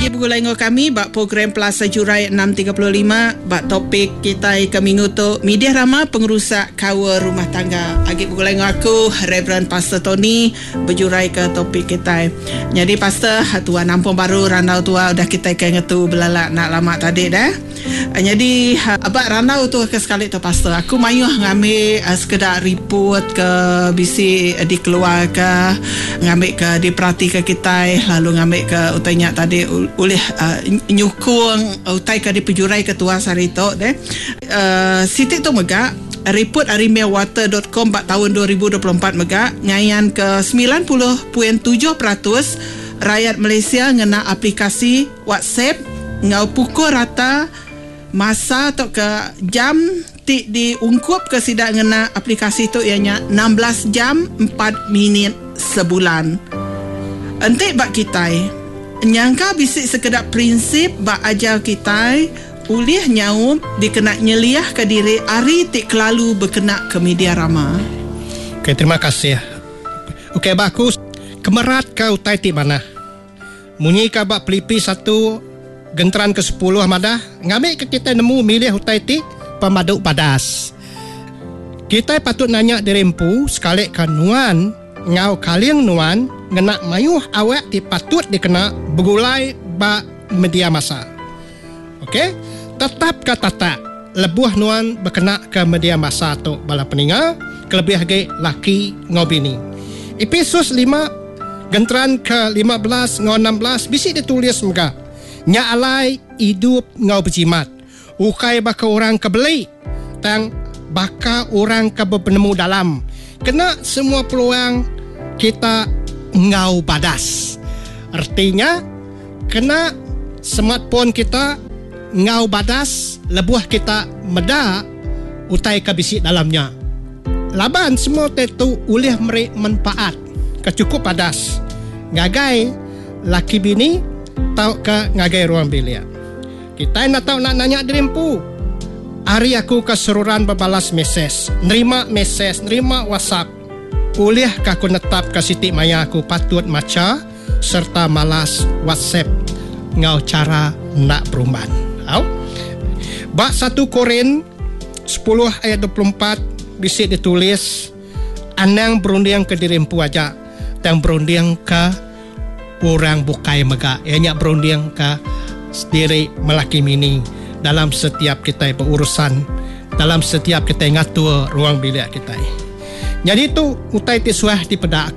lagi bergulai kami bak program Plaza Jurai 635 bak topik kita ke minggu tu media ramah pengerusak kawa rumah tangga. Lagi bergulai aku Reverend Pastor Tony berjurai ke topik kita. Jadi Pastor tuan ampun baru randau tua udah kita kena tu belalak nak lama tadi dah. Jadi abak randau tu ke sekali tu Pastor. Aku mayuh ngambil sekedar report ke bisi dikeluar ke ngambil ke diperhati ke kita lalu ngambil ke utainya tadi oleh nyukung utai ke dipejurai ketua sarito deh. Sitik tu megak report arimewater.com bak tahun 2024 megak ngayan ke 90.7% rakyat Malaysia ngena aplikasi WhatsApp ngau pukul rata masa atau ke jam ti diungkup ke sidak ngena aplikasi tu ianya 16 jam 4 minit sebulan. Entik bak kita nyangka bisik sekedar prinsip bak ajar kita ulih nyaup dikena nyeliah ke diri ari tik kelalu berkena ke media ramah. Okay, terima kasih. Okay, bagus. Kemerat kau tai ti mana? Munyi ka bak pelipi satu genteran ke-10 amadah ngambil ke kita nemu milih utai ti pemaduk badas. Kita patut nanya diri empu sekali kan nuan ngau kaliang nuan ngena mayuh awak ti patut dikena bergulai ba media masa. Okey, tetap ke tata lebuh nuan berkena ke media masa tu bala peninga kelebih lagi laki ngau bini. Episod 5 genteran ke-15 ngau 16 bisi ditulis mega nya alai hidup ngau berjimat ukai baka orang kebeli tang baka orang ke berpenemu dalam kena semua peluang kita ngau badas. Artinya kena smartphone kita ngau badas lebuh kita meda utai ke bisi dalamnya. Laban semua itu ulih meri manfaat kecukup badas. Ngagai laki bini tau ke ngagai ruang bilik. Kita nak tahu nak nanya diri empu. Hari aku keseruran berbalas mesej, nerima WhatsApp. Ulih aku netap ke siti maya aku patut maca serta malas WhatsApp ngau cara nak perumahan. Bak 1 Korin 10 ayat 24 bisik ditulis anang berunding ke diri empu aja dan berunding ke orang bukai mega. Ianya berunding ke sendiri melaki mini dalam setiap kita berurusan, dalam setiap kita ngatur ruang bilik kita. Jadi itu utai tisuah di pedak